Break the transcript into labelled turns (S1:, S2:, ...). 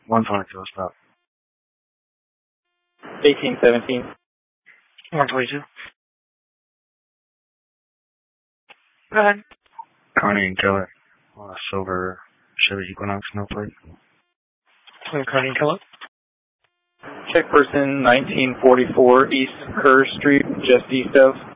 S1: 122, stop.
S2: 1817.
S3: 122. Go ahead.
S1: Carney and Keller. Silver Chevy Equinox, no plate.
S3: Carney and Keller.
S2: Check person 1944 East Kerr Street, just east of.